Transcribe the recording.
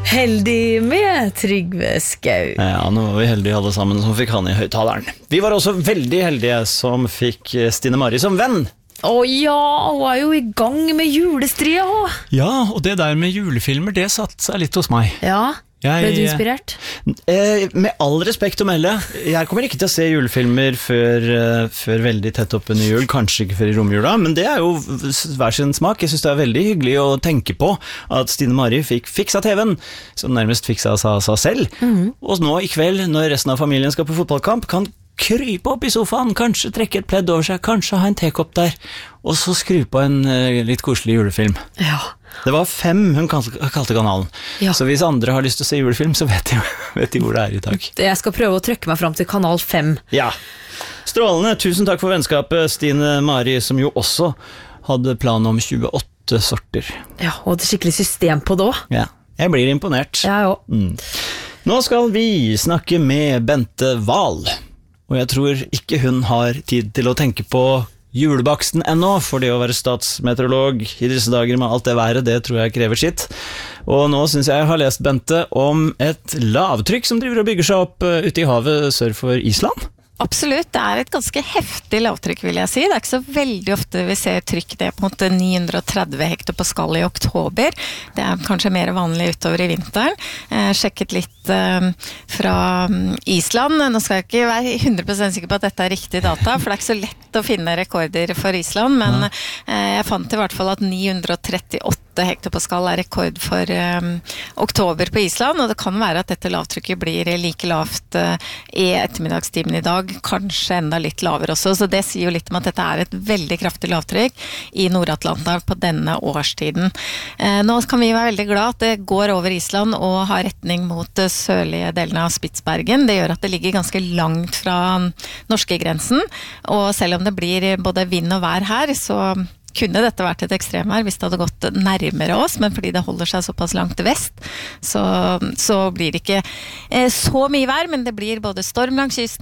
Heldig med Trygve Skau. Ja, nå var vi heldige alle sammen som fikk han i høyttaleren. Vi var også veldig heldige som fikk Stine Marie som venn. Ja, hun jo i gang med julestria også. Ja, og det der med julefilmer, det satt seg litt hos meg. Ja, ble du inspirert? Med all respekt å melde, jeg kommer ikke til å se julefilmer før veldig tett opp under jul, kanskje ikke før i romjula, men det jo hver sin smak. Jeg synes det veldig hyggelig å tenke på at Stine Marie fikk fiksa TV-en, som nærmest fiksa seg selv. Og nå i kveld, når resten av familien skal på fotballkamp, kan krype opp i sofaen, kanskje trekke et pledd over seg, kanskje ha en tekopp der, og så skru på en litt koselig julefilm. Ja. Det var 5 hun kalte kanalen. Ja. Så hvis andre har lyst til å se julefilm, så vet de hvor det i dag. Jeg skal prøve å trykke meg frem til kanal 5. Ja. Strålende. Tusen takk for vennskapet, Stine Marie, som jo også hadde plan om 28 sorter. Ja, og et skikkelig system på det også. Ja, jeg blir imponert. Ja, jo. Nå skal vi snakke med Bente Wahl. Og jeg tror ikke hun har tid til å tenke på julebaksten ennå, for det å være statsmeteorolog i disse dager med alt det været, det tror jeg krever sitt. Og nå synes jeg har lest, Bente, om et lavtrykk som driver og bygger seg opp ute i havet sør for Island. Absolutt, det et ganske heftig lavtrykk, vil jeg si. Det ikke så veldig ofte vi ser trykk ned mot 930 hektopascal i oktober. Det kanskje mer vanlig utover i vinteren. Sjekket litt fra Island. Nå skal jeg ikke være 100% sikker på at dette riktig data, for det ikke så lett å finne rekorder for Island, men jeg fant i hvert fall at 938 hektopascal rekord for oktober på Island, og det kan være at dette lavtrykket blir like lavt i ettermiddagstimen i dag, kanskje enda litt lavere også, så det sier jo litt om at dette et veldig kraftig lavtrykk i Nord-Atlanteren på denne årstiden. Nå kan vi være veldig glad at det går over Island og har retning mot sørlige delen av Spitsbergen. Det gjør at det ligger ganske langt fra norske grensen, og selv om det blir både vind og vær her, så kunne dette vært et ekstremvær hvis det hadde gått nærmere oss, men fordi det holder seg såpass langt vest, så blir det ikke så mye vær, men det blir både storm langs kysten